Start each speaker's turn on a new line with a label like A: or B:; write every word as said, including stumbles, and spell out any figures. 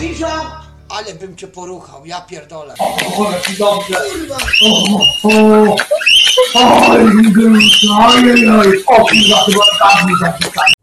A: Bishop! Ale bym cię poruchał, ja pierdolę.
B: O, jaki dobrze.
A: Kurwa!
B: O, o, oj, oj, oj, o, kurwa, chyba tak mi zapisać.